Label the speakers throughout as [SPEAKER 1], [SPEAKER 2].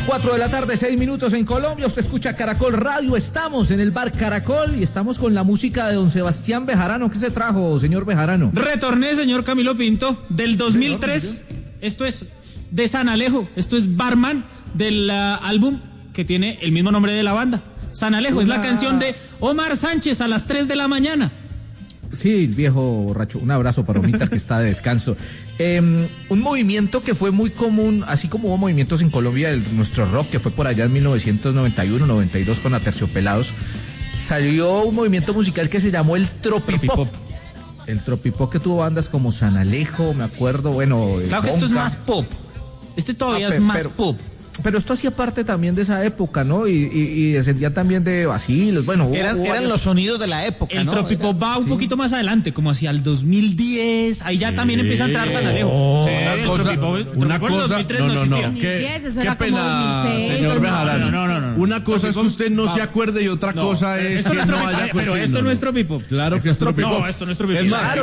[SPEAKER 1] 4 de la tarde, 6 minutos en Colombia. Usted escucha Caracol Radio. Estamos en el bar Caracol y estamos con la música de don Sebastián Bejarano. ¿Qué se trajo, señor Bejarano?
[SPEAKER 2] Retorné, señor Camilo Pinto, del 2003. Esto es de San Alejo. Esto es Barman, del álbum que tiene el mismo nombre de la banda. San Alejo, es la canción de Omar Sánchez a las 3 de la mañana.
[SPEAKER 1] Sí, el viejo borracho. Un abrazo para Omita que está de descanso. Un movimiento que fue muy común, así como hubo movimientos en Colombia, nuestro rock, que fue por allá en 1991-92 con Aterciopelados, salió un movimiento musical que se llamó el Tropipop. El Tropipop, que tuvo bandas como San Alejo, me acuerdo, bueno...
[SPEAKER 2] Claro que esto es más pop. Este todavía es más pop.
[SPEAKER 1] Pero esto hacía parte también de esa época, ¿no? Y descendía también de vacilos, bueno...
[SPEAKER 3] Eran los sonidos de la época,
[SPEAKER 2] el, ¿no? Tropipop va un poquito más adelante, como hacia el 2010, ahí ya también empieza a entrar San Alejo.
[SPEAKER 4] Una cosa, no, qué pena, señor Bejarano. Una cosa es que usted no se acuerde y otra cosa es que no haya...
[SPEAKER 2] Pero esto no es Tropipop.
[SPEAKER 4] Claro que es Tropipop.
[SPEAKER 2] No, esto no es Tropipop.
[SPEAKER 4] Es más,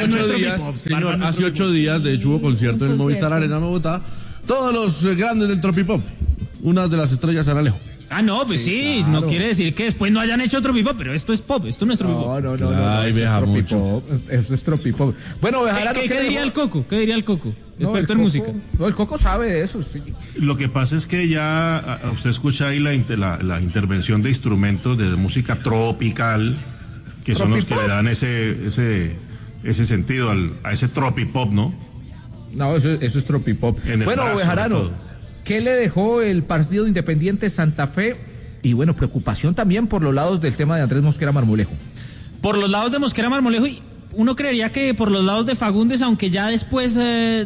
[SPEAKER 4] hace 8 días, de hecho hubo concierto en el Movistar Arena Bogotá. Todos los grandes del Tropipop, una de las estrellas San Alejo.
[SPEAKER 2] Ah, no, pues sí, claro. No quiere decir que después no hayan hecho Tropipop, pero esto es pop, esto no es Tropipop.
[SPEAKER 1] Esto es Tropipop. Bueno,
[SPEAKER 2] ¿Qué diría el Coco? ¿Qué diría el Coco? Experto en música.
[SPEAKER 1] No, el Coco sabe de eso, sí.
[SPEAKER 4] Lo que pasa es que ya usted escucha ahí la intervención de instrumentos de música tropical, que son los que le dan ese sentido a ese Tropipop, ¿no?
[SPEAKER 1] No, eso es Tropipop. Bueno, Bejarano, ¿qué le dejó el partido de Independiente Santa Fe? Y bueno, preocupación también por los lados del tema de Andrés Mosquera Marmolejo.
[SPEAKER 2] Por los lados de Mosquera Marmolejo, y uno creería que por los lados de Fagundes, aunque ya después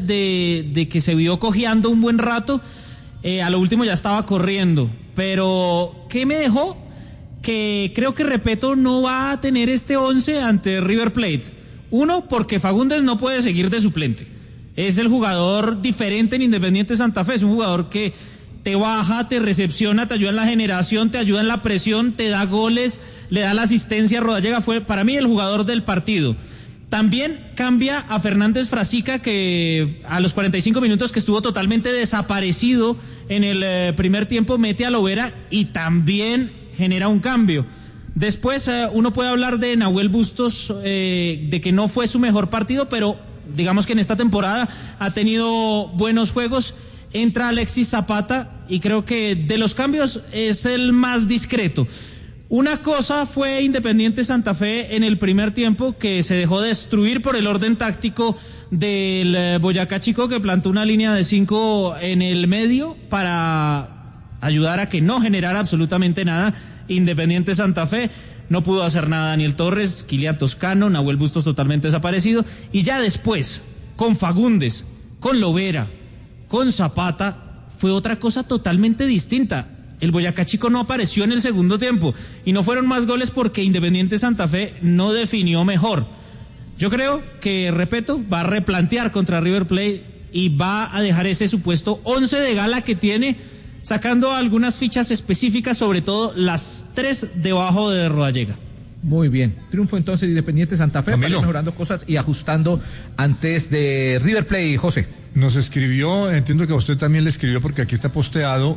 [SPEAKER 2] de que se vio cojeando un buen rato, a lo último ya estaba corriendo. Pero, ¿qué me dejó? Que creo que Repeto no va a tener este 11 ante River Plate. Uno, porque Fagundes no puede seguir de suplente. Es el jugador diferente en Independiente Santa Fe, es un jugador que te baja, te recepciona, te ayuda en la generación, te ayuda en la presión, te da goles, le da la asistencia. Rodallega fue para mí el jugador del partido. También cambia a Fernández Frasica, que a los 45 minutos que estuvo totalmente desaparecido en el primer tiempo, mete a Lovera y también genera un cambio. Después uno puede hablar de Nahuel Bustos, de que no fue su mejor partido, pero digamos que en esta temporada ha tenido buenos juegos. Entra Alexis Zapata y creo que de los cambios es el más discreto. Una cosa fue Independiente Santa Fe en el primer tiempo, que se dejó destruir por el orden táctico del Boyacá Chico, que plantó una línea de 5 en el medio para ayudar a que no generara absolutamente nada Independiente Santa Fe. No pudo hacer nada Daniel Torres, Kilian Toscano, Nahuel Bustos totalmente desaparecido. Y ya después, con Fagundes, con Lovera, con Zapata, fue otra cosa totalmente distinta. El Boyacá Chico no apareció en el segundo tiempo. Y no fueron más goles porque Independiente Santa Fe no definió mejor. Yo creo que, repito, va a replantear contra River Plate y va a dejar ese supuesto 11 de gala que tiene, sacando algunas fichas específicas, sobre todo las 3 debajo de Rodallega.
[SPEAKER 1] Muy bien. Triunfo entonces de Independiente Santa Fe, para ir mejorando cosas y ajustando antes de River Plate. José.
[SPEAKER 5] Nos escribió, entiendo que a usted también le escribió, porque aquí está posteado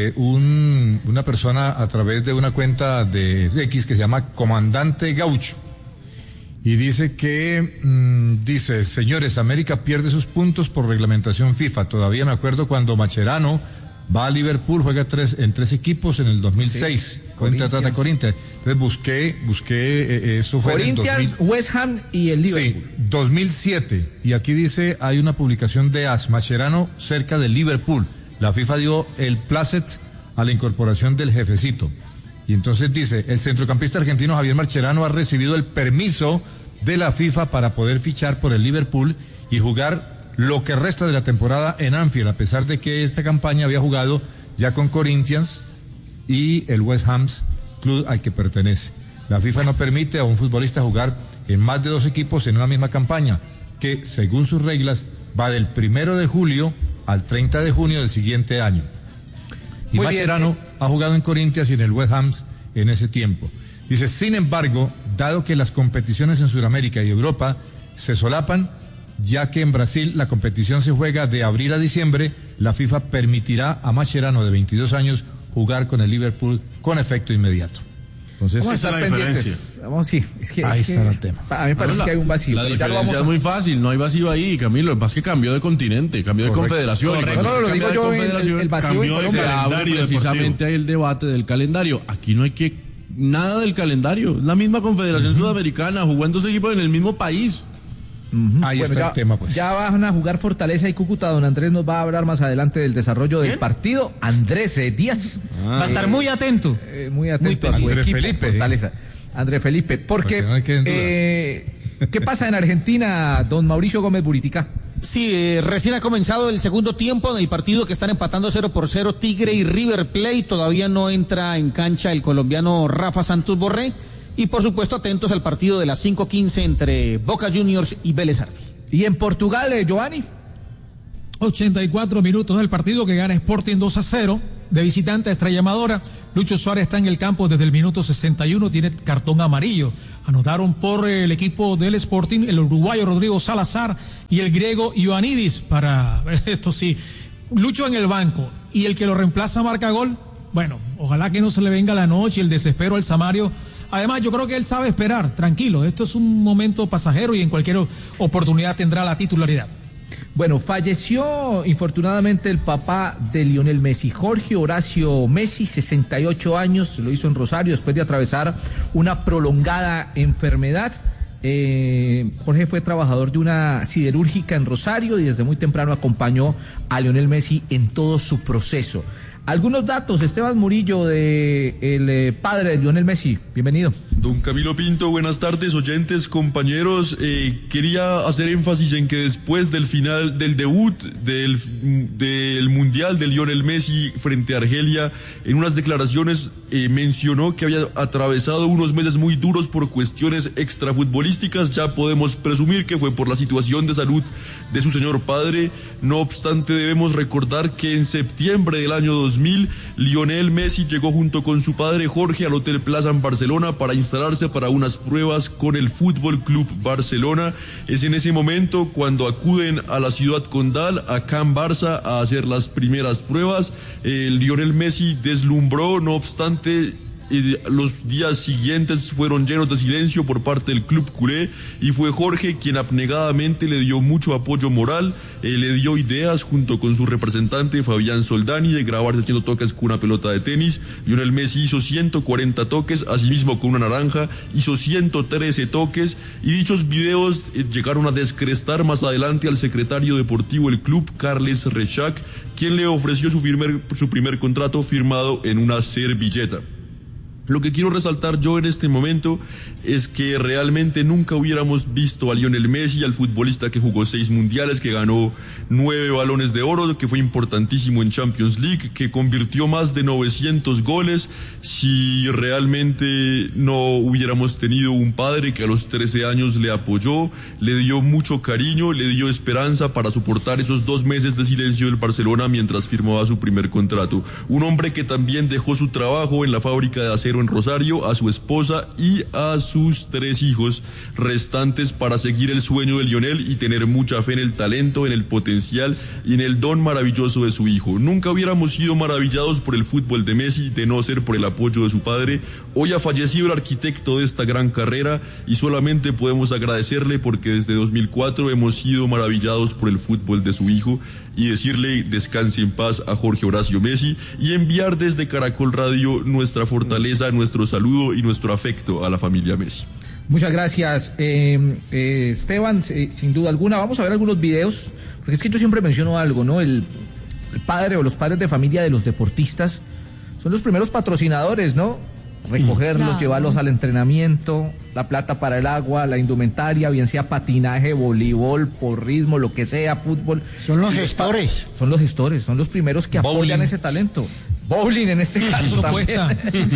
[SPEAKER 5] una persona a través de una cuenta de X que se llama Comandante Gaucho. Y dice que, señores, América pierde sus puntos por reglamentación FIFA. Todavía me acuerdo cuando Macherano va a Liverpool, juega en 3 equipos en el 2006, contra Tata Corinthians. Entonces busqué, eso fue
[SPEAKER 1] Corinthians, West Ham y el Liverpool.
[SPEAKER 5] Sí, 2007. Y aquí dice, hay una publicación de AS, Macherano cerca de Liverpool. La FIFA dio el placet a la incorporación del jefecito. Y entonces dice, el centrocampista argentino Javier Mascherano ha recibido el permiso de la FIFA para poder fichar por el Liverpool y jugar lo que resta de la temporada en Anfield, a pesar de que esta campaña había jugado ya con Corinthians y el West Ham, club al que pertenece. La FIFA no permite a un futbolista jugar en más de 2 equipos en una misma campaña, que según sus reglas va del 1 de julio al 30 de junio del siguiente año. Y Mascherano ha jugado en Corinthians y en el West Ham en ese tiempo. Dice, sin embargo, dado que las competiciones en Sudamérica y Europa se solapan, ya que en Brasil la competición se juega de abril a diciembre, la FIFA permitirá a Mascherano de 22 años jugar con el Liverpool con efecto inmediato. Entonces,
[SPEAKER 1] Vamos a
[SPEAKER 4] esa
[SPEAKER 1] estar
[SPEAKER 4] es la
[SPEAKER 1] pendientes.
[SPEAKER 4] diferencia.
[SPEAKER 1] Vamos, sí,
[SPEAKER 5] Ahí está el tema.
[SPEAKER 1] A mí me parece que hay un vacío.
[SPEAKER 6] La
[SPEAKER 1] pero ya lo
[SPEAKER 6] diferencia
[SPEAKER 1] vamos
[SPEAKER 6] es muy fácil, no hay vacío ahí, Camilo. Lo que pasa es que cambió de continente, cambió de confederación. Y cuando
[SPEAKER 1] No, lo
[SPEAKER 6] se
[SPEAKER 1] digo
[SPEAKER 6] cambia
[SPEAKER 1] yo,
[SPEAKER 6] de confederación,
[SPEAKER 1] el vacío
[SPEAKER 4] cambió
[SPEAKER 1] en
[SPEAKER 4] de
[SPEAKER 1] Colombia.
[SPEAKER 6] se abre
[SPEAKER 4] calendario
[SPEAKER 6] precisamente
[SPEAKER 4] deportivo.
[SPEAKER 6] ahí el debate del calendario. Aquí no hay que nada del calendario. La misma confederación sudamericana, jugó en dos equipos en el mismo país.
[SPEAKER 5] ahí
[SPEAKER 1] Bueno,
[SPEAKER 5] está
[SPEAKER 1] ya,
[SPEAKER 5] el tema, pues.
[SPEAKER 1] ya van a jugar Fortaleza y Cúcuta. Don Andrés nos va a hablar más adelante del desarrollo del partido. Andrés Díaz.
[SPEAKER 2] Va a estar muy atento.
[SPEAKER 1] Muy atento a su
[SPEAKER 5] Andrés
[SPEAKER 1] equipo,
[SPEAKER 5] Felipe,
[SPEAKER 1] Fortaleza. Andrés Felipe. Porque,
[SPEAKER 5] Para que no queden
[SPEAKER 1] ¿qué pasa en Argentina, don Mauricio Gómez Buritica?
[SPEAKER 3] Sí, recién ha comenzado el segundo tiempo en el partido que están empatando 0-0 Tigre y River Plate. Todavía no entra en cancha el colombiano Rafa Santos Borré. Y por supuesto atentos al partido de las 5:15 entre Boca Juniors y Vélez Sarsfield.
[SPEAKER 1] Y en Portugal, Giovanni.
[SPEAKER 7] 84 minutos del partido que gana Sporting 2-0. De visitante a Estrella Amadora. Lucho Suárez está en el campo desde el minuto 61, tiene cartón amarillo. Anotaron por el equipo del Sporting el uruguayo Rodrigo Salazar y el griego Ioannidis. Para esto sí, Lucho en el banco y el que lo reemplaza marca gol. Bueno, ojalá que no se le venga la noche y el desespero al Samario. Además, yo creo que él sabe esperar, tranquilo. Esto es un momento pasajero y en cualquier oportunidad tendrá la titularidad.
[SPEAKER 1] Bueno, falleció infortunadamente el papá de Lionel Messi, Jorge Horacio Messi, 68 años, lo hizo en Rosario después de atravesar una prolongada enfermedad. Jorge fue trabajador de una siderúrgica en Rosario y desde muy temprano acompañó a Lionel Messi en todo su proceso. Algunos datos, Esteban Murillo, de el padre de Lionel Messi, bienvenido.
[SPEAKER 8] Don Camilo Pinto, buenas tardes, oyentes, compañeros. Quería hacer énfasis en que después del final del debut del Mundial de Lionel Messi frente a Argelia, en unas declaraciones mencionó que había atravesado unos meses muy duros por cuestiones extrafutbolísticas. Ya podemos presumir que fue por la situación de salud de su señor padre. No obstante, debemos recordar que en septiembre del año 2000, Lionel Messi llegó junto con su padre Jorge al Hotel Plaza en Barcelona para instalarse para unas pruebas con el Fútbol Club Barcelona. Es en ese momento cuando acuden a la ciudad condal, a Can Barça, a hacer las primeras pruebas. Lionel Messi deslumbró, no obstante, los días siguientes fueron llenos de silencio por parte del club culé y fue Jorge quien abnegadamente le dio mucho apoyo moral, le dio ideas junto con su representante Fabián Soldani de grabarse haciendo toques con una pelota de tenis. Lionel Messi hizo 140 toques, asimismo con una naranja hizo 113 toques y dichos videos llegaron a descrestar más adelante al secretario deportivo del club, Carles Rechac, quien le ofreció su primer contrato firmado en una servilleta. Lo que quiero resaltar yo en este momento es que realmente nunca hubiéramos visto a Lionel Messi, al futbolista que jugó 6 mundiales, que ganó 9 balones de oro, que fue importantísimo en Champions League, que convirtió más de 900 goles, si realmente no hubiéramos tenido un padre que a los 13 años le apoyó, le dio mucho cariño, le dio esperanza para soportar esos 2 meses de silencio del Barcelona mientras firmaba su primer contrato. Un hombre que también dejó su trabajo en la fábrica de acero en Rosario, a su esposa y a sus 3 hijos restantes para seguir el sueño de Lionel y tener mucha fe en el talento, en el potencial y en el don maravilloso de su hijo. Nunca hubiéramos sido maravillados por el fútbol de Messi de no ser por el apoyo de su padre. Hoy ha fallecido el arquitecto de esta gran carrera y solamente podemos agradecerle porque desde 2004 hemos sido maravillados por el fútbol de su hijo y decirle descanse en paz a Jorge Horacio Messi y enviar desde Caracol Radio nuestra fortaleza, nuestro saludo y nuestro afecto a la familia Messi.
[SPEAKER 1] Muchas gracias, Esteban, sin duda alguna. Vamos a ver algunos videos, porque es que yo siempre menciono algo, ¿no? El padre o los padres de familia de los deportistas son los primeros patrocinadores, ¿no? Recogerlos,
[SPEAKER 9] claro,
[SPEAKER 1] llevarlos al entrenamiento, la plata para el agua, la indumentaria, bien sea patinaje, voleibol, porrismo, lo que sea, fútbol.
[SPEAKER 9] Son los gestores.
[SPEAKER 1] Son los gestores, son los primeros que apoyan ese talento. Bowling en este caso
[SPEAKER 7] Eso
[SPEAKER 1] también.
[SPEAKER 7] cuesta.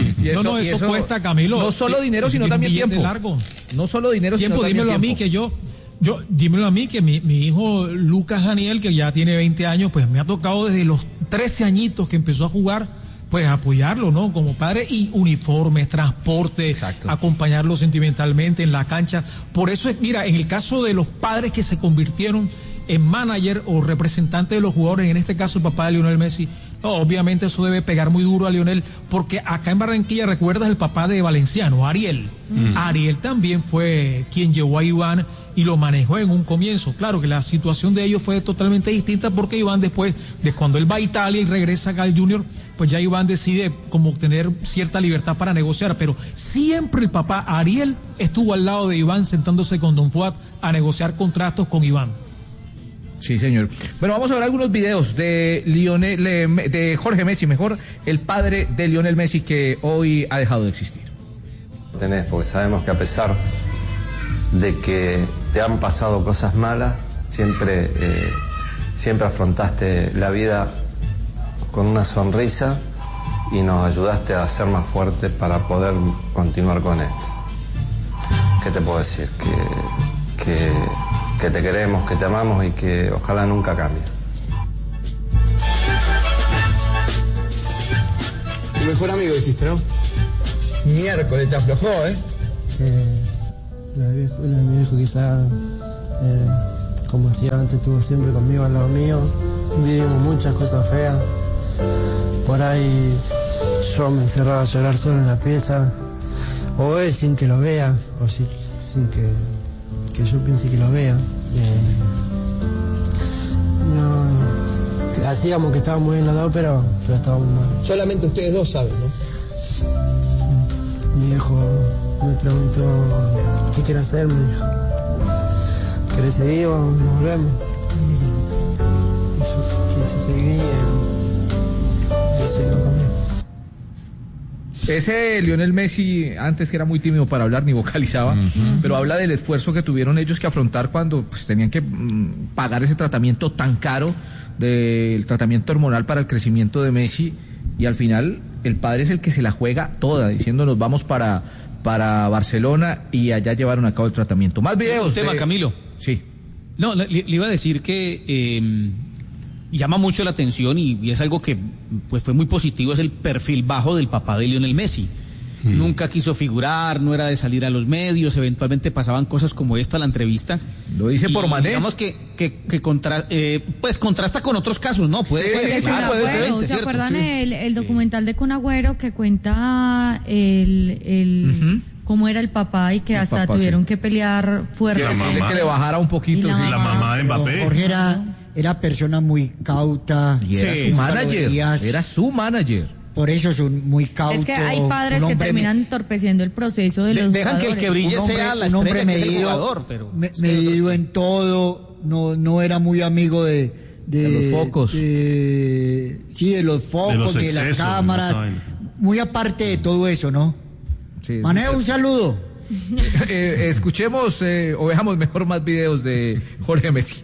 [SPEAKER 7] Eso cuesta, Camilo.
[SPEAKER 1] No solo dinero, sino también tiempo.
[SPEAKER 7] Largo.
[SPEAKER 1] No solo dinero,
[SPEAKER 7] Tiempo,
[SPEAKER 1] sino
[SPEAKER 7] dímelo
[SPEAKER 1] también
[SPEAKER 7] a mí que dímelo a mí que mi hijo Lucas Daniel, que ya tiene 20 años, pues me ha tocado desde los 13 añitos que empezó a jugar, pues apoyarlo, ¿no? Como padre, y uniformes, transporte,
[SPEAKER 1] exacto,
[SPEAKER 7] acompañarlo sentimentalmente en la cancha. Por eso es, mira, en el caso de los padres que se convirtieron en manager o representante de los jugadores, en este caso el papá de Lionel Messi, no, obviamente eso debe pegar muy duro a Lionel, porque acá en Barranquilla recuerdas el papá de Valenciano, Ariel. Ariel también fue quien llevó a Iván y lo manejó en un comienzo. Claro que la situación de ellos fue totalmente distinta, porque Iván después de cuando él va a Italia y regresa acá al Junior, pues ya Iván decide como tener cierta libertad para negociar, pero siempre el papá Ariel estuvo al lado de Iván, sentándose con Don Fuad a negociar contratos con Iván.
[SPEAKER 1] Sí, señor. Bueno, vamos a ver algunos videos de de Jorge Messi, mejor, el padre de Lionel Messi, que hoy ha dejado de existir.
[SPEAKER 9] Porque sabemos que a pesar de que te han pasado cosas malas, siempre afrontaste la vida con una sonrisa y nos ayudaste a ser más fuertes para poder continuar con esto. ¿Qué te puedo decir? Que te queremos, que te amamos y que ojalá nunca cambie.
[SPEAKER 10] Tu mejor amigo dijiste, ¿no? Miércoles te aflojó, ¿eh?
[SPEAKER 11] Mi viejo quizá, como decía antes, estuvo siempre conmigo al lado mío. Vivimos muchas cosas feas. Por ahí yo me encerraba a llorar solo en la pieza, o él sin que lo vea, o sin que yo piense que lo vea. Hacíamos que estábamos bien los dos, pero estábamos mal.
[SPEAKER 10] Solamente ustedes dos saben, ¿no?
[SPEAKER 11] Mi viejo me preguntó qué quiere hacer, me dijo. ¿Querés seguir o nos volvemos? Y yo quise seguir y eso iba con él.
[SPEAKER 1] Ese Lionel Messi, antes que era muy tímido para hablar, ni vocalizaba, pero habla del esfuerzo que tuvieron ellos que afrontar cuando pues, tenían que pagar ese tratamiento tan caro, del tratamiento hormonal para el crecimiento de Messi, y al final el padre es el que se la juega toda, diciéndonos vamos para Barcelona, y allá llevaron a cabo el tratamiento. Más videos.
[SPEAKER 3] Camilo.
[SPEAKER 1] Sí.
[SPEAKER 3] No, le iba a decir que llama mucho la atención y es algo que pues fue muy positivo, es el perfil bajo del papá de Lionel Messi. Nunca quiso figurar, no era de salir a los medios, eventualmente pasaban cosas como esta, la entrevista.
[SPEAKER 1] Lo dice por Mané.
[SPEAKER 3] Digamos pues contrasta con otros casos, ¿no? Puede ser.
[SPEAKER 12] Claro, puede ser. ¿Se acuerdan el documental de Kun Agüero que cuenta cómo era el papá y que hasta tuvieron que pelear fuerte?
[SPEAKER 1] Que le bajara un poquito.
[SPEAKER 4] La mamá de Mbappé.
[SPEAKER 13] Jorge era persona muy cauta.
[SPEAKER 1] Y era su manager. Era su manager.
[SPEAKER 13] Por eso es muy cauto.
[SPEAKER 12] Es que hay padres que terminan entorpeciendo el proceso de los
[SPEAKER 3] dejan
[SPEAKER 12] jugadores.
[SPEAKER 3] que el que brille sea la estrella,
[SPEAKER 13] hombre medido,
[SPEAKER 3] que es el jugador, pero
[SPEAKER 13] medido en todo, no era muy amigo de
[SPEAKER 1] los focos.
[SPEAKER 13] De los focos, de las cámaras. Muy aparte de todo eso, ¿no?
[SPEAKER 1] Sí,
[SPEAKER 13] Mané, un saludo.
[SPEAKER 1] Escuchemos o veamos mejor más videos de Jorge Messi.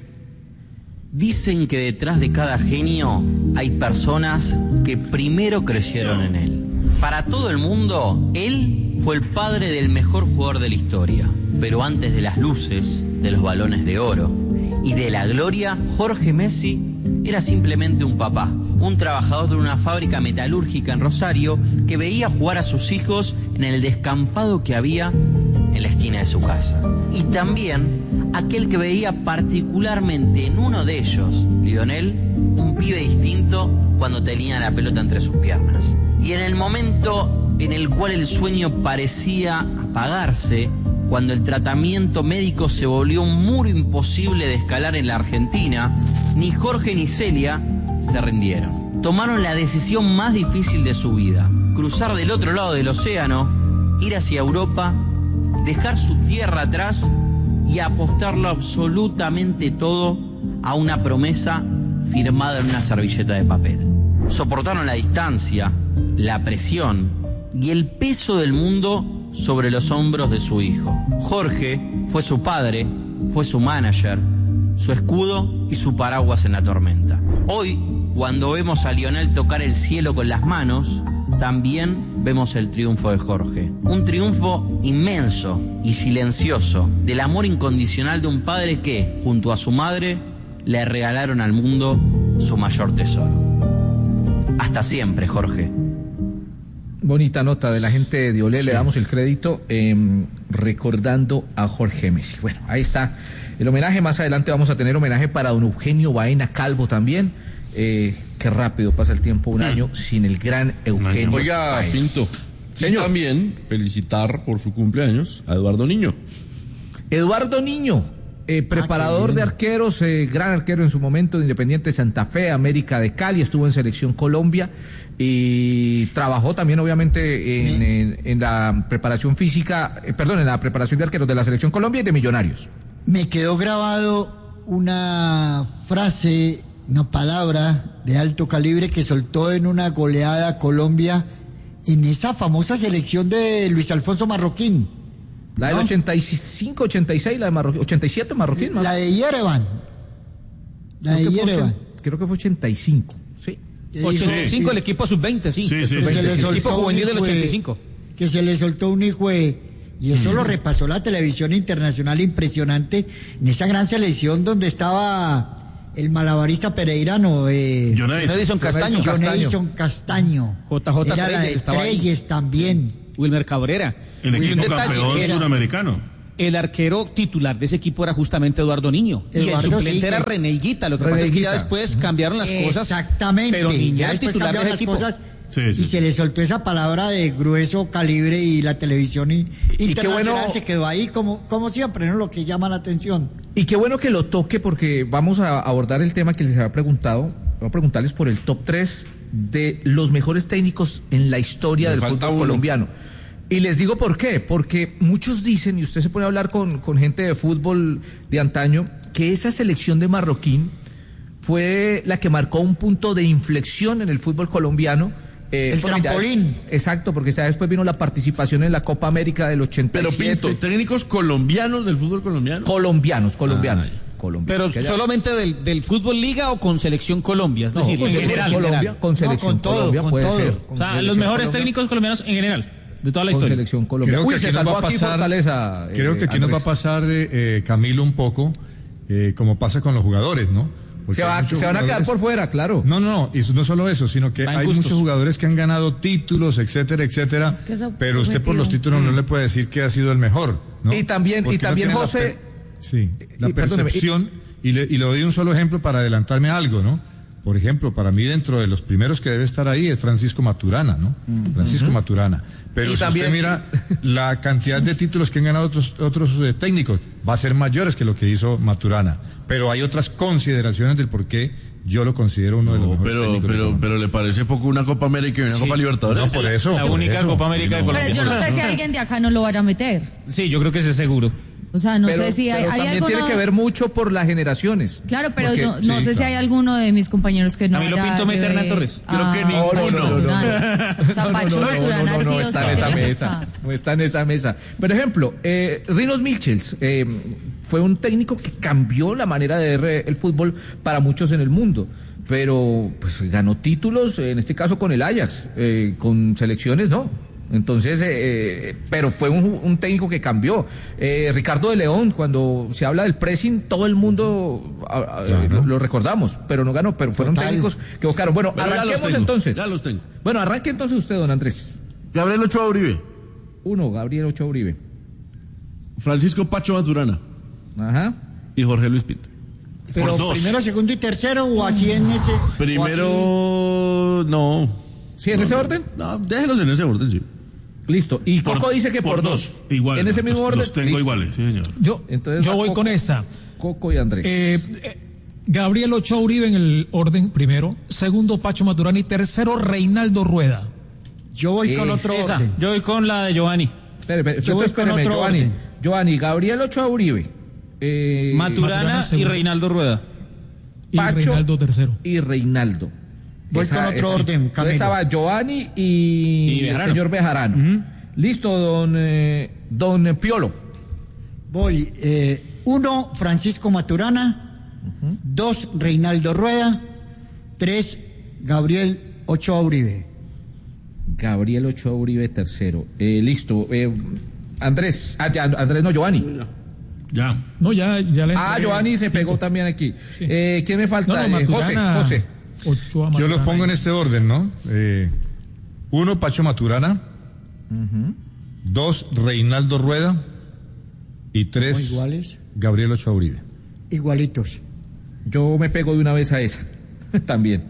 [SPEAKER 14] Dicen que detrás de cada genio hay personas que primero creyeron en él. Para todo el mundo, él fue el padre del mejor jugador de la historia. Pero antes de las luces, de los balones de oro y de la gloria, Jorge Messi era simplemente un papá, un trabajador de una fábrica metalúrgica en Rosario que veía jugar a sus hijos en el descampado que había en la esquina de su casa. Y también aquel que veía particularmente en uno de ellos, Lionel, un pibe distinto cuando tenía la pelota entre sus piernas. Y en el momento en el cual el sueño parecía apagarse, cuando el tratamiento médico se volvió un muro imposible de escalar en la Argentina, ni Jorge ni Celia se rindieron. Tomaron la decisión más difícil de su vida: cruzar del otro lado del océano, ir hacia Europa, dejar su tierra atrás y apostarlo absolutamente todo a una promesa firmada en una servilleta de papel. Soportaron la distancia, la presión y el peso del mundo sobre los hombros de su hijo. Jorge fue su padre, fue su manager, su escudo y su paraguas en la tormenta. Hoy, cuando vemos a Lionel tocar el cielo con las manos, también vemos el triunfo de Jorge. Un triunfo inmenso y silencioso del amor incondicional de un padre que, junto a su madre, le regalaron al mundo su mayor tesoro. Hasta siempre, Jorge.
[SPEAKER 1] Bonita nota de la gente de Olé, sí. Le damos el crédito recordando a Jorge Messi. Bueno, ahí está el homenaje. Más adelante vamos a tener homenaje para don Eugenio Baena Calvo también. Qué rápido pasa el tiempo, un año sin el gran Eugenio.
[SPEAKER 6] Oiga,
[SPEAKER 1] Baena.
[SPEAKER 6] Pinto, y también felicitar por su cumpleaños a Eduardo Niño.
[SPEAKER 1] Eduardo Niño, preparador de arqueros, gran arquero en su momento de Independiente Santa Fe, América de Cali, estuvo en Selección Colombia y trabajó también obviamente en la preparación física, en la preparación de arqueros de la Selección Colombia y de Millonarios.
[SPEAKER 13] Me quedó grabado una frase, una palabra de alto calibre que soltó en una goleada a Colombia en esa famosa selección de Luis Alfonso Marroquín.
[SPEAKER 1] La del 85, 86, la de Marroquín, 87 Marroquín.
[SPEAKER 13] La de Yerevan.
[SPEAKER 1] Creo que fue 85, sí.
[SPEAKER 3] 85 el equipo sub-20, sí.
[SPEAKER 13] El
[SPEAKER 3] equipo juvenil del 85.
[SPEAKER 13] Que se le soltó un hijo y eso lo repasó la televisión internacional, impresionante, en esa gran selección donde estaba el malabarista pereirano,
[SPEAKER 3] Jonadison Castaño.
[SPEAKER 13] JJ Era la de Treyes también.
[SPEAKER 3] Wilmer Cabrera.
[SPEAKER 4] El equipo campeón suramericano.
[SPEAKER 3] El arquero titular de ese equipo era justamente Eduardo Niño. Y el suplente era René Higuita. Lo que pasa es que ya después cambiaron las cosas.
[SPEAKER 13] Exactamente.
[SPEAKER 3] Pero Niño
[SPEAKER 13] ya
[SPEAKER 3] era el
[SPEAKER 13] después
[SPEAKER 3] titular
[SPEAKER 13] cambiaron
[SPEAKER 3] del
[SPEAKER 13] las
[SPEAKER 3] equipo.
[SPEAKER 13] cosas. Y se le soltó esa palabra de grueso calibre y la televisión internacional se quedó ahí como siempre, ¿no? Lo que llama la atención.
[SPEAKER 1] Y qué bueno que lo toque porque vamos a abordar el tema que les había preguntado. Voy a preguntarles por el top 3 de los mejores técnicos en la historia del fútbol colombiano. Y les digo por qué, porque muchos dicen, y usted se pone a hablar con gente de fútbol de antaño, que esa selección de Marroquín fue la que marcó un punto de inflexión en el fútbol colombiano.
[SPEAKER 13] El trampolín.
[SPEAKER 1] Exacto, porque ya después vino la participación en la Copa América del 87.
[SPEAKER 6] Pero Pinto, ¿técnicos colombianos del fútbol colombiano?
[SPEAKER 1] Colombianos.
[SPEAKER 3] Pero solamente del fútbol liga o con selección Colombia, es decir,
[SPEAKER 1] con
[SPEAKER 3] en
[SPEAKER 1] Colombia,
[SPEAKER 3] general.
[SPEAKER 1] Con selección Colombia puede ser.
[SPEAKER 2] O sea, los mejores técnicos colombianos en general, de toda la historia.
[SPEAKER 1] Con selección Colombia.
[SPEAKER 5] Creo que aquí nos va a pasar, Camilo, un poco, como pasa con los jugadores, ¿no?
[SPEAKER 1] Se van a quedar por fuera, claro.
[SPEAKER 5] No, y no solo eso, sino que hay muchos jugadores que han ganado títulos, etcétera, pero usted por los títulos no le puede decir que ha sido el mejor, ¿no?
[SPEAKER 1] Y también José...
[SPEAKER 5] La percepción, y le doy un solo ejemplo para adelantarme a algo, ¿no? Por ejemplo, para mí dentro de los primeros que debe estar ahí es Francisco Maturana, ¿no? Francisco Maturana. Pero si también, usted mira la cantidad de títulos que han ganado otros técnicos, va a ser mayores que lo que hizo Maturana. Pero hay otras consideraciones del por qué yo lo considero uno de los mejores técnicos.
[SPEAKER 6] Pero ¿le parece poco una Copa América y una Copa Libertadores?
[SPEAKER 5] No, por eso.
[SPEAKER 2] La única Copa América de Colombia.
[SPEAKER 12] Pero yo no sé si alguien de acá no lo vaya a meter.
[SPEAKER 2] Sí, yo creo que es seguro.
[SPEAKER 12] O sea, no sé si hay
[SPEAKER 1] también
[SPEAKER 12] alguno...
[SPEAKER 1] tiene que ver mucho por las generaciones.
[SPEAKER 12] Claro, pero no sé si hay alguno de mis compañeros que no.
[SPEAKER 2] A mí lo pinto meter Hernán Torres.
[SPEAKER 6] Creo que ninguno.
[SPEAKER 1] No está en esa mesa. No está en esa mesa. Por ejemplo, Rinos Milchels fue un técnico que cambió la manera de ver el fútbol para muchos en el mundo. Pero pues ganó títulos, en este caso con el Ajax, con selecciones no. Entonces, pero fue un técnico que cambió. Ricardo de León, cuando se habla del pressing, todo el mundo lo recordamos, pero no ganó, pero fueron técnicos que buscaron. Bueno, arranquemos entonces.
[SPEAKER 6] Ya los tengo.
[SPEAKER 1] Bueno, arranque entonces usted, don Andrés.
[SPEAKER 6] Gabriel Ochoa Uribe.
[SPEAKER 1] 1, Gabriel Ochoa Uribe.
[SPEAKER 6] Francisco Pacho Maturana.
[SPEAKER 1] Ajá.
[SPEAKER 6] Y Jorge Luis Pinto.
[SPEAKER 13] Pero primero, segundo y tercero, o así en ese.
[SPEAKER 6] Primero, no.
[SPEAKER 1] ¿Sí, en ese orden?
[SPEAKER 6] No, déjelos en ese orden, sí.
[SPEAKER 1] Listo. Y Coco dice que por 2.
[SPEAKER 4] Igual.
[SPEAKER 1] En ese mismo orden.
[SPEAKER 4] Los tengo iguales, sí, señor.
[SPEAKER 7] Yo voy
[SPEAKER 1] Coco,
[SPEAKER 7] con esta.
[SPEAKER 1] Coco y Andrés.
[SPEAKER 7] Gabriel Ochoa Uribe en el orden primero. Segundo, Pacho Maturana. Y tercero, Reinaldo Rueda.
[SPEAKER 13] Yo voy con otro orden.
[SPEAKER 2] Yo voy con la de Giovanni.
[SPEAKER 13] Yo voy con otro orden.
[SPEAKER 1] Giovanni, Gabriel Ochoa Uribe.
[SPEAKER 2] Maturana y Reinaldo Rueda.
[SPEAKER 1] Pacho
[SPEAKER 7] y Reinaldo tercero.
[SPEAKER 1] Y Reinaldo.
[SPEAKER 13] Voy con otro orden, Camilo.
[SPEAKER 1] Estaba Giovanni y el señor Bejarano. Listo, don Piolo.
[SPEAKER 13] Voy, 1, Francisco Maturana. 2, Reinaldo Rueda. 3, Gabriel Ochoa Uribe.
[SPEAKER 1] Gabriel Ochoa Uribe tercero. Listo. Andrés. Andrés no, Giovanni.
[SPEAKER 4] Ya.
[SPEAKER 7] No, ya le
[SPEAKER 1] Giovanni se pegó también aquí. Sí. ¿Quién me falta? José.
[SPEAKER 5] Yo los pongo en este orden, ¿no? 1, Pacho Maturana. 2, Reinaldo Rueda. Y 3, Gabriel Ochoa Uribe.
[SPEAKER 13] Igualitos.
[SPEAKER 1] Yo me pego de una vez a esa, también.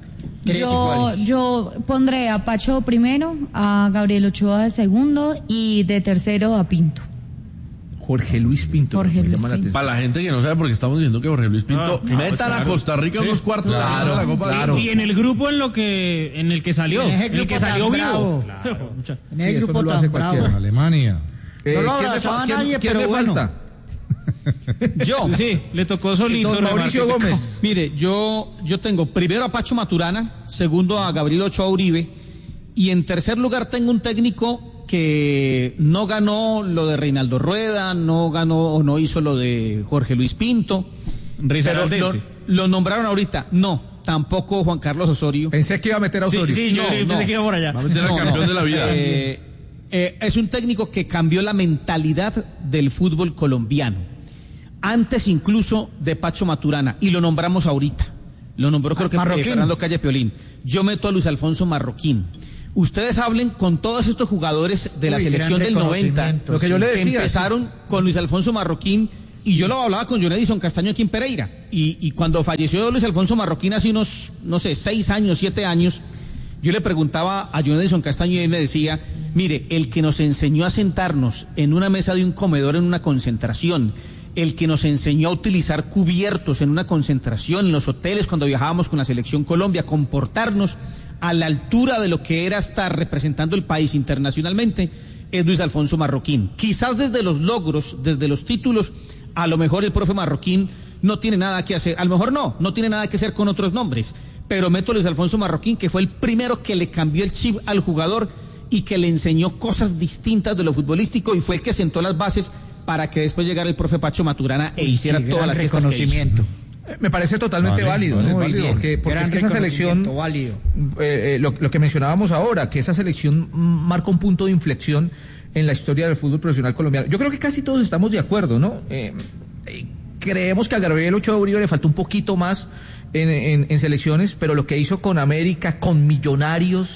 [SPEAKER 12] Yo pondré a Pacho primero, a Gabriel Ochoa de segundo y de tercero a Pinto.
[SPEAKER 1] Jorge Luis Pinto.
[SPEAKER 6] Para la gente que no sabe por qué estamos diciendo que Jorge Luis Pinto metan a Costa Rica en los cuartos de la Copa.
[SPEAKER 2] Y en el grupo en el que salió, en el que salió vivo.
[SPEAKER 13] En el grupo tan bravo.
[SPEAKER 5] Alemania.
[SPEAKER 13] No lo abrazaba nadie, pero bueno.
[SPEAKER 1] Falta?
[SPEAKER 3] Yo.
[SPEAKER 2] Sí, le tocó solito.
[SPEAKER 1] Don Mauricio Gómez.
[SPEAKER 3] Mire, yo tengo primero a Pacho Maturana, segundo a Gabriel Ochoa Uribe, y en tercer lugar tengo un técnico que no ganó lo de Reinaldo Rueda, no ganó o no hizo lo de Jorge Luis Pinto. Pero lo nombraron ahorita. No, tampoco Juan Carlos Osorio.
[SPEAKER 1] Pensé que iba a meter a Osorio.
[SPEAKER 2] Sí, yo pensé que iba por allá.
[SPEAKER 6] Va a meter al campeón de la vida.
[SPEAKER 3] Es un técnico que cambió la mentalidad del fútbol colombiano. Antes incluso de Pacho Maturana, y lo nombramos ahorita. Lo nombró creo que Fernando Calle Piolín. Yo meto a Luis Alfonso Marroquín. Ustedes hablen con todos estos jugadores de la selección del 90,
[SPEAKER 1] lo que yo le decía,
[SPEAKER 3] que empezaron con Luis Alfonso Marroquín, y yo lo hablaba con John Edison Castaño aquí en Pereira, y cuando falleció Luis Alfonso Marroquín hace unos, 6 años, 7 años, yo le preguntaba a John Edison Castaño y él me decía, mire, el que nos enseñó a sentarnos en una mesa de un comedor en una concentración, el que nos enseñó a utilizar cubiertos en una concentración, en los hoteles cuando viajábamos con la Selección Colombia, comportarnos a la altura de lo que era estar representando el país internacionalmente, es Luis Alfonso Marroquín. Quizás desde los logros, desde los títulos, a lo mejor el profe Marroquín no tiene nada que hacer, a lo mejor no tiene nada que hacer con otros nombres, pero meto a Luis Alfonso Marroquín, que fue el primero que le cambió el chip al jugador y que le enseñó cosas distintas de lo futbolístico, y fue el que sentó las bases para que después llegara el profe Pacho Maturana e hiciera todas las
[SPEAKER 13] reconocimiento.
[SPEAKER 1] Me parece totalmente válido, ¿no? Válido, porque es que esa selección, lo que mencionábamos ahora, que esa selección marca un punto de inflexión en la historia del fútbol profesional colombiano. Yo creo que casi todos estamos de acuerdo, ¿no? Creemos que a Gabriel Ochoa Uribe le faltó un poquito más en selecciones, pero lo que hizo con América, con Millonarios,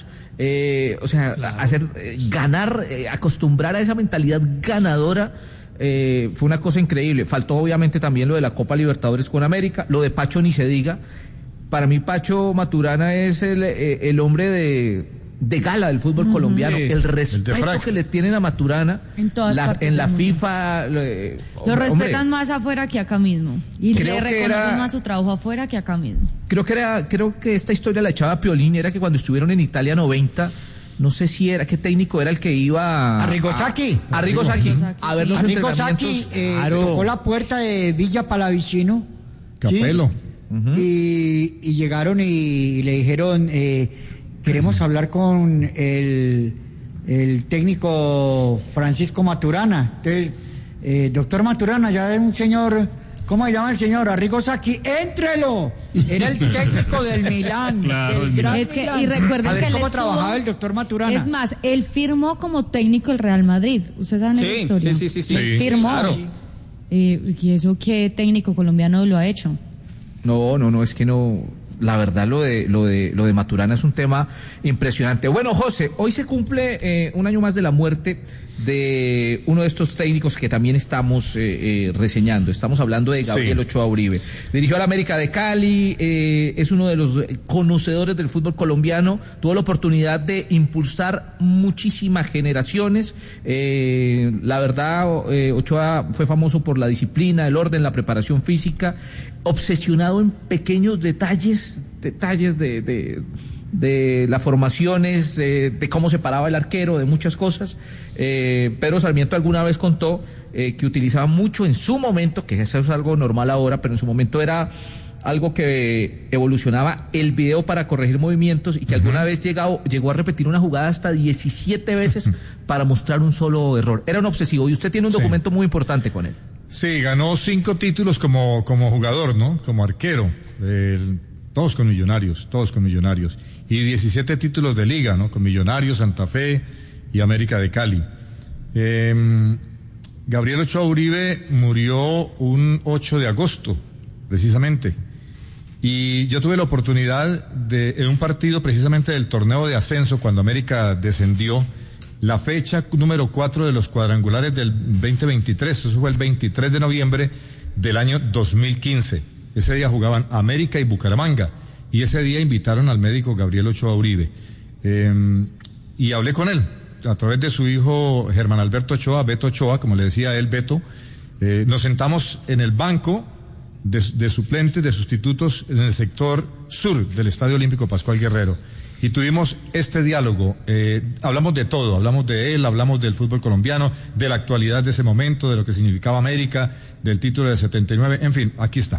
[SPEAKER 1] ganar, acostumbrar a esa mentalidad ganadora, fue una cosa increíble. Faltó obviamente también lo de la Copa Libertadores con América, lo de Pacho ni se diga. Para mí Pacho Maturana es el hombre de gala del fútbol colombiano, el respeto que le tienen a Maturana en la FIFA.
[SPEAKER 12] Lo respetan más afuera que acá mismo, y le reconocen más su trabajo afuera que acá mismo.
[SPEAKER 1] Creo que esta historia la echaba Piolín, era que cuando estuvieron en Italia 90, no sé si era, qué técnico era el que iba
[SPEAKER 13] a Rigosaki.
[SPEAKER 1] A ver los entrenamientos.
[SPEAKER 13] Tocó la puerta de Villa Palavicino.
[SPEAKER 5] Capello.
[SPEAKER 13] ¿sí? Y llegaron y le dijeron, queremos hablar con el técnico Francisco Maturana. Entonces, doctor Maturana, ya es un señor... ¿Cómo se llama el señor? Arrigo Sacchi, ¡éntrelo! Era el técnico del Milán.
[SPEAKER 4] Claro,
[SPEAKER 13] del Gran
[SPEAKER 12] es que,
[SPEAKER 13] Milán.
[SPEAKER 12] y recuerden
[SPEAKER 13] a ver
[SPEAKER 12] que
[SPEAKER 13] cómo
[SPEAKER 12] él
[SPEAKER 13] trabajaba el doctor Maturana.
[SPEAKER 12] Es más, él firmó como técnico el Real Madrid. ¿Ustedes saben esa historia?
[SPEAKER 3] Sí.
[SPEAKER 12] Él firmó.
[SPEAKER 3] Claro.
[SPEAKER 12] ¿Y eso qué técnico colombiano lo ha hecho?
[SPEAKER 1] No, es que no. La verdad, lo de Maturana es un tema impresionante. Bueno, José, hoy se cumple un año más de la muerte de uno de estos técnicos que también estamos reseñando. Estamos hablando de Gabriel Ochoa Uribe. Dirigió al América de Cali, es uno de los conocedores del fútbol colombiano, tuvo la oportunidad de impulsar muchísimas generaciones. La verdad, Ochoa fue famoso por la disciplina, el orden, la preparación física, obsesionado en pequeños detalles de las formaciones, de cómo se paraba el arquero, de muchas cosas. Pedro Sarmiento alguna vez contó que utilizaba mucho en su momento, que eso es algo normal ahora, pero en su momento era algo que evolucionaba, el video para corregir movimientos, y que alguna vez llegó a repetir una jugada hasta 17 veces para mostrar un solo error. Era un obsesivo, y usted tiene un documento muy importante con él.
[SPEAKER 5] Sí, ganó 5 títulos como jugador, ¿no? Como arquero. Todos con Millonarios. Y 17 títulos de liga, ¿no? Con Millonarios, Santa Fe y América de Cali. Gabriel Ochoa Uribe murió un 8 de agosto, precisamente. Y yo tuve la oportunidad en un partido precisamente del torneo de ascenso, cuando América descendió, la fecha número 4 de los cuadrangulares del 2023, eso fue el 23 de noviembre, del año 2015. Ese día jugaban América y Bucaramanga, y ese día invitaron al médico Gabriel Ochoa Uribe. Y hablé con él, a través de su hijo Germán Alberto Ochoa, Beto Ochoa, como le decía él, Beto. Nos sentamos en el banco de suplentes, de sustitutos, en el sector sur del Estadio Olímpico Pascual Guerrero. Y tuvimos este diálogo, hablamos de todo, hablamos de él, hablamos del fútbol colombiano, de la actualidad de ese momento, de lo que significaba América, del título de 79, en fin, aquí está.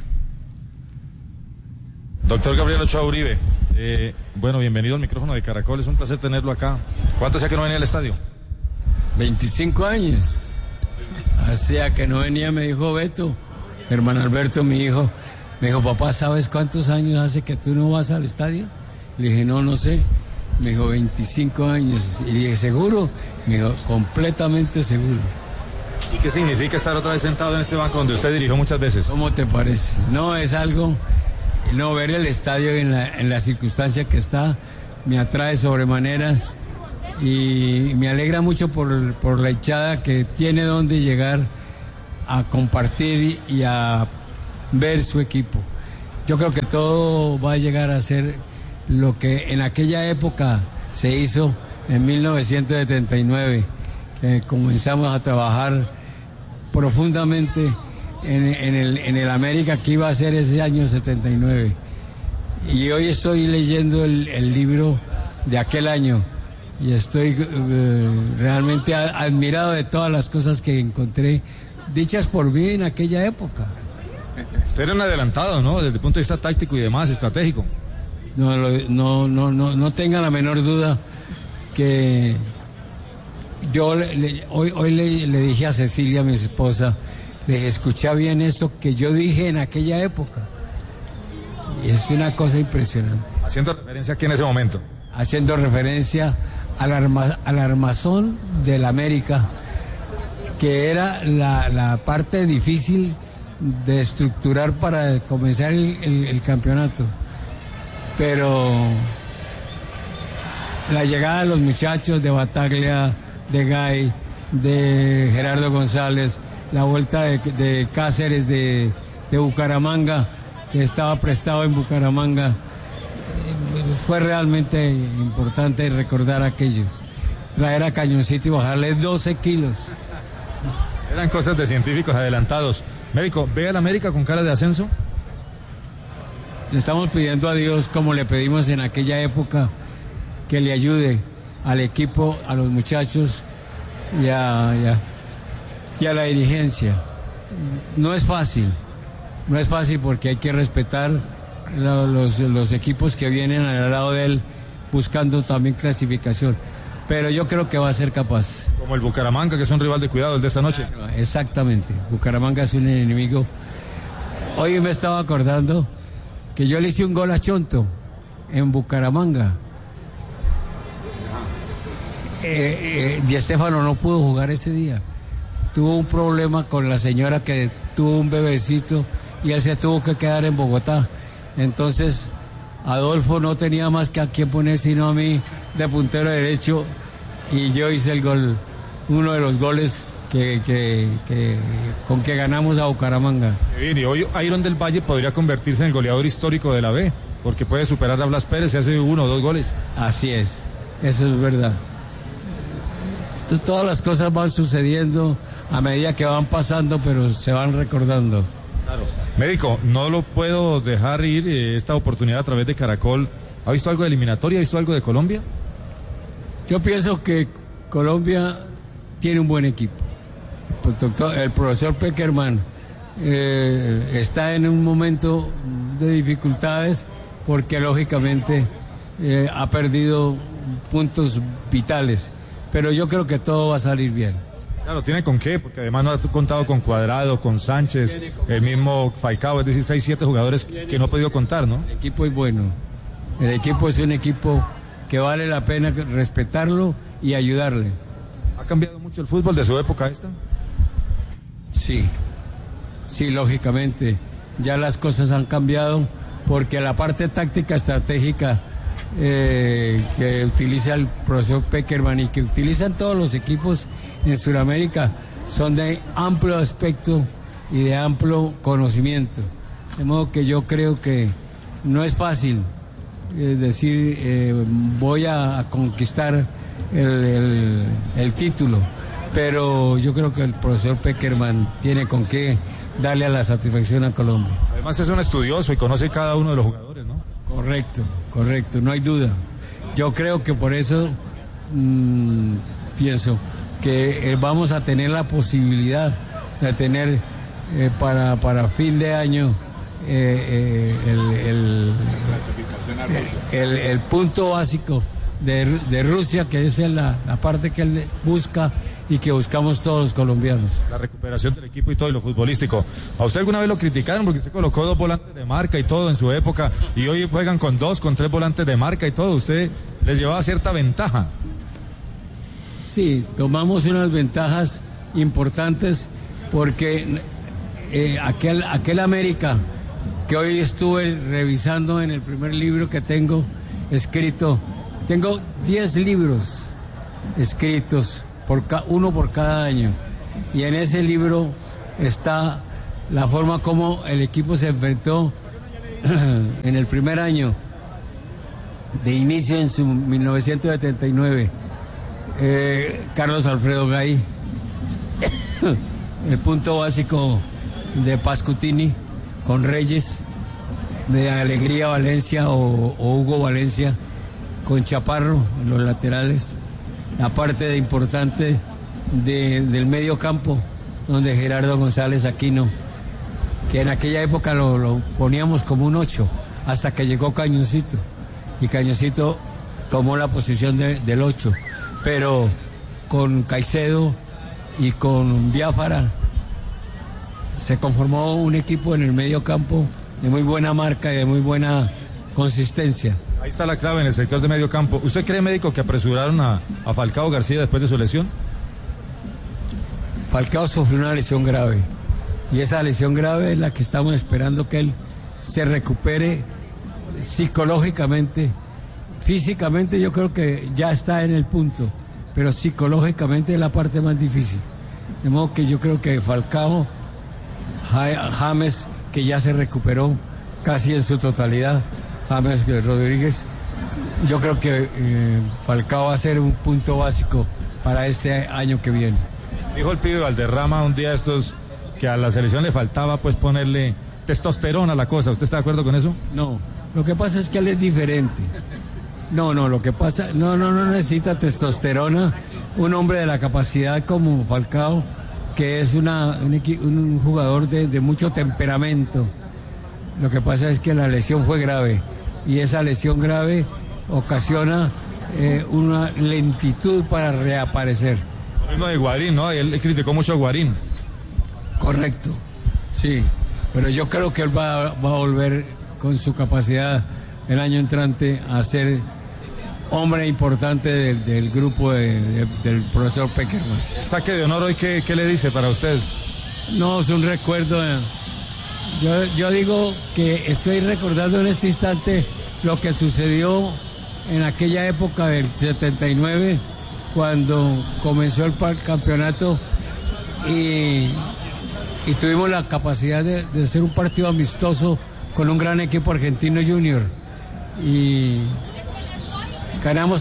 [SPEAKER 5] Doctor Gabriel Ochoa Uribe, bueno, bienvenido al micrófono de Caracol, es un placer tenerlo acá. ¿Cuánto hacía que no venía al estadio?
[SPEAKER 15] 25 años. Hacía que no venía, me dijo Beto, Germán Alberto, mi hijo, me dijo, papá, ¿sabes cuántos años hace que tú no vas al estadio? Le dije, no sé. Me dijo, 25 años. Y le dije, ¿seguro? Me dijo, completamente seguro.
[SPEAKER 5] ¿Y qué significa estar otra vez sentado en este banco donde usted dirigió muchas veces?
[SPEAKER 15] ¿Cómo te parece? No, es algo... No, ver el estadio en la circunstancia que está me atrae sobremanera y me alegra mucho por la hinchada que tiene donde llegar a compartir y a ver su equipo. Yo creo que todo va a llegar a ser lo que en aquella época se hizo en 1979, que comenzamos a trabajar profundamente en el América que iba a ser ese año 79. Y hoy estoy leyendo el libro de aquel año y estoy realmente admirado de todas las cosas que encontré dichas por mí en aquella época.
[SPEAKER 5] Usted era un adelantado, ¿no? Desde el punto de vista táctico y demás, estratégico.
[SPEAKER 15] No tenga la menor duda que yo hoy le dije a Cecilia, mi esposa, le dije, escucha bien esto que yo dije en aquella época. Y es una cosa impresionante.
[SPEAKER 5] ¿Haciendo referencia aquí en ese momento?
[SPEAKER 15] Haciendo referencia al armazón del América, que era la parte difícil de estructurar para comenzar el campeonato. Pero la llegada de los muchachos de Bataglia, de Gay, de Gerardo González, la vuelta de Cáceres de Bucaramanga, que estaba prestado en Bucaramanga, fue realmente importante recordar aquello. Traer a Cañoncito y bajarle 12 kilos.
[SPEAKER 5] Eran cosas de científicos adelantados. Médico, ¿ve al América con cara de ascenso?
[SPEAKER 15] Le estamos pidiendo a Dios, como le pedimos en aquella época, que le ayude al equipo, a los muchachos y a la dirigencia. No es fácil porque hay que respetar los equipos que vienen al lado de él buscando también clasificación, pero yo creo que va a ser capaz.
[SPEAKER 5] Como el Bucaramanga, que es un rival de cuidado el de esta noche.
[SPEAKER 15] Exactamente, Bucaramanga es un enemigo. Hoy me estaba acordando que yo le hice un gol a Chonto en Bucaramanga. Di Stéfano no pudo jugar ese día. Tuvo un problema con la señora que tuvo un bebecito y él se tuvo que quedar en Bogotá. Entonces Adolfo no tenía más que a quién poner sino a mí de puntero derecho y yo hice el gol, uno de los goles con que ganamos a Bucaramanga.
[SPEAKER 5] Bien, y hoy Iron del Valle podría convertirse en el goleador histórico de la B, porque puede superar a Blas Pérez y hace 1 o 2 goles.
[SPEAKER 15] Así es, eso es verdad. Todas las cosas van sucediendo a medida que van pasando, pero se van recordando.
[SPEAKER 5] Claro. Médico, no lo puedo dejar ir esta oportunidad a través de Caracol. ¿Ha visto algo de eliminatoria? ¿Ha visto algo de Colombia?
[SPEAKER 15] Yo pienso que Colombia tiene un buen equipo. El profesor Peckerman está en un momento de dificultades porque lógicamente ha perdido puntos vitales, pero yo creo que todo va a salir bien.
[SPEAKER 5] Claro, tiene con qué, porque además no ha contado con Cuadrado, con Sánchez, el mismo Falcao, es decir, 6, 7 jugadores que no ha podido contar, ¿no?
[SPEAKER 15] El equipo es bueno, el equipo es un equipo que vale la pena respetarlo y ayudarle.
[SPEAKER 5] ¿Ha cambiado mucho el fútbol de su época esta?
[SPEAKER 15] Sí, lógicamente, ya las cosas han cambiado porque la parte táctica estratégica que utiliza el profesor Peckerman y que utilizan todos los equipos en Sudamérica son de amplio aspecto y de amplio conocimiento. De modo que yo creo que no es fácil decir voy a conquistar el título, pero yo creo que el profesor Pekerman tiene con qué darle a la satisfacción a Colombia.
[SPEAKER 5] Además es un estudioso y conoce cada uno de los jugadores, ¿no?
[SPEAKER 15] Correcto, no hay duda. Yo creo que por eso pienso que vamos a tener la posibilidad de tener para fin de año el punto básico de Rusia, que es la parte que él busca y que buscamos todos los colombianos.
[SPEAKER 5] La recuperación del equipo y todo, y lo futbolístico. ¿A usted alguna vez lo criticaron porque usted colocó 2 volantes de marca y todo en su época, y hoy juegan con 2, con 3 volantes de marca y todo? Usted les llevaba cierta ventaja.
[SPEAKER 15] Sí, tomamos unas ventajas importantes porque aquel América que hoy estuve revisando en el primer libro que tengo escrito, tengo 10 libros escritos, uno por cada año, y en ese libro está la forma como el equipo se enfrentó en el primer año de inicio en su 1979. Carlos Alfredo Gay, el punto básico de Pascutini con Reyes, de Alegría Valencia o Hugo Valencia con Chaparro en los laterales, la parte importante del medio campo donde Gerardo González Aquino, que en aquella época lo poníamos como un 8 hasta que llegó Cañoncito, y Cañoncito tomó la posición del 8, pero con Caicedo y con Biafara se conformó un equipo en el medio campo de muy buena marca y de muy buena consistencia.
[SPEAKER 5] Ahí está la clave en el sector de medio campo. ¿Usted cree, médico, que apresuraron a Falcao García después de su lesión?
[SPEAKER 15] Falcao sufrió una lesión grave, y esa lesión grave es la que estamos esperando que él se recupere psicológicamente. Físicamente yo creo que ya está en el punto, pero psicológicamente es la parte más difícil. De modo que yo creo que Falcao, James, que ya se recuperó casi en su totalidad, James Rodríguez, yo creo que Falcao va a ser un punto básico para este año que viene.
[SPEAKER 5] Dijo el pibe Valderrama un día estos que a la selección le faltaba pues ponerle testosterona a la cosa. ¿Usted está de acuerdo con eso?
[SPEAKER 15] No, lo que pasa es que él es diferente. Lo que pasa, no necesita testosterona un hombre de la capacidad como Falcao, que es un jugador de mucho temperamento. Lo que pasa es que la lesión fue grave, y esa lesión grave ocasiona una lentitud para reaparecer.
[SPEAKER 5] Lo mismo de Guarín, ¿no? Él criticó mucho a Guarín.
[SPEAKER 15] Correcto, sí, pero yo creo que él va a volver con su capacidad el año entrante a ser hombre importante del grupo del profesor Pekerman.
[SPEAKER 5] Saque de honor hoy, ¿qué le dice para usted?
[SPEAKER 15] No, es un recuerdo. Yo digo que estoy recordando en este instante lo que sucedió en aquella época del 79, cuando comenzó el campeonato y tuvimos la capacidad de hacer un partido amistoso con un gran equipo argentino junior, y ganamos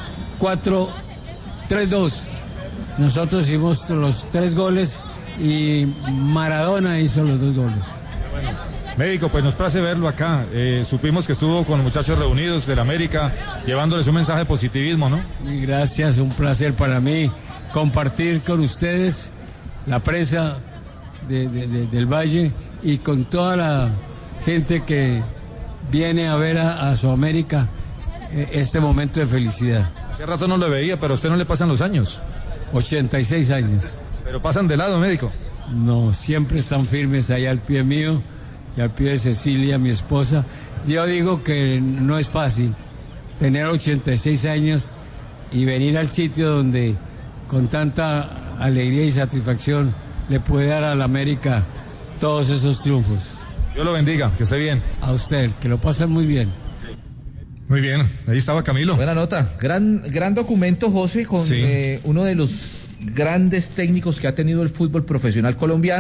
[SPEAKER 15] 3-2. Nosotros hicimos los 3 goles y Maradona hizo los 2 goles.
[SPEAKER 5] Bueno, médico, pues nos place verlo acá. Supimos que estuvo con los muchachos reunidos del América, llevándoles un mensaje de positivismo, ¿no?
[SPEAKER 15] Y gracias, un placer para mí compartir con ustedes, la prensa del Valle, y con toda la gente que viene a ver a su América este momento de felicidad.
[SPEAKER 5] Hace rato no lo veía, pero a usted no le pasan los años.
[SPEAKER 15] 86 años.
[SPEAKER 5] ¿Pero pasan de lado, médico?
[SPEAKER 15] No, siempre están firmes allá al pie mío y al pie de Cecilia, mi esposa. Yo digo que no es fácil tener 86 años y venir al sitio donde con tanta alegría y satisfacción le puede dar a la América todos esos triunfos.
[SPEAKER 5] Dios lo bendiga, que esté bien.
[SPEAKER 15] A usted, que lo pasen muy bien.
[SPEAKER 5] Muy bien, ahí estaba Camilo.
[SPEAKER 1] Buena nota, gran documento, José, con uno de los grandes técnicos que ha tenido el fútbol profesional colombiano.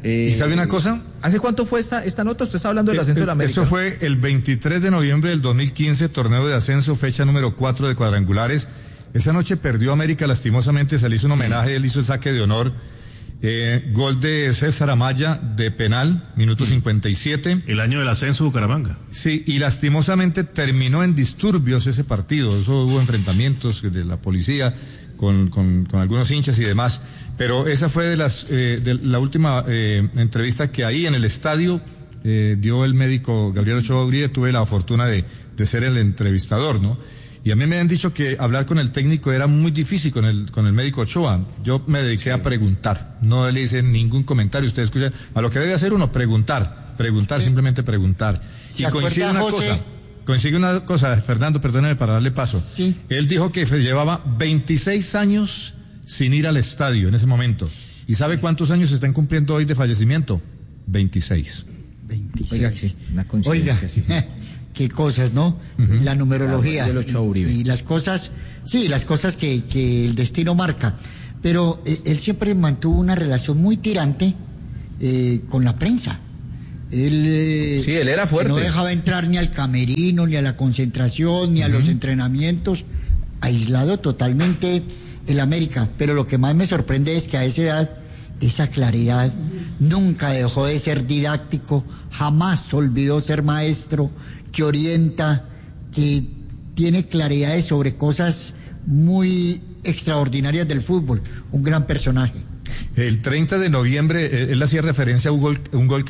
[SPEAKER 5] ¿Y sabe una cosa?
[SPEAKER 1] ¿Hace cuánto fue esta nota? Usted está hablando del ascenso de la América.
[SPEAKER 5] Eso fue el 23 de noviembre del 2015, torneo de ascenso, fecha número 4 de cuadrangulares. Esa noche perdió América lastimosamente, se le hizo un homenaje, él hizo el saque de honor. Gol de César Amaya de penal, minuto 57.
[SPEAKER 4] El año del ascenso Bucaramanga.
[SPEAKER 5] Sí, y lastimosamente terminó en disturbios ese partido. Eso hubo enfrentamientos de la policía con algunos hinchas y demás. Pero esa fue de la última entrevista que ahí en el estadio dio el médico Gabriel Ochoa Uribe. Tuve la fortuna de ser el entrevistador, ¿no? Y a mí me han dicho que hablar con el técnico era muy difícil con el médico Ochoa. Yo me dediqué a preguntar, no le hice ningún comentario. Usted escucha, a lo que debe hacer uno, preguntar, sí. Simplemente preguntar. Y coincide una cosa, Fernando, perdóneme para darle paso.
[SPEAKER 13] Sí.
[SPEAKER 5] Él dijo que llevaba 26 años sin ir al estadio en ese momento. ¿Y sabe cuántos años se están cumpliendo hoy de fallecimiento? 26.
[SPEAKER 13] 26.
[SPEAKER 1] Oiga, sí, una coincidencia. Sí.
[SPEAKER 13] Qué cosas, ¿no? La numerología y las cosas, sí, las cosas que el destino marca. Pero él siempre mantuvo una relación muy tirante con la prensa. Él
[SPEAKER 1] era fuerte.
[SPEAKER 13] No dejaba entrar ni al camerino, ni a la concentración, ni a los entrenamientos. Aislado totalmente el América. Pero lo que más me sorprende es que a esa edad, esa claridad, nunca dejó de ser didáctico, jamás olvidó ser maestro, que orienta, que tiene claridades sobre cosas muy extraordinarias del fútbol, un gran personaje.
[SPEAKER 5] El 30 de noviembre, él hacía referencia a un gol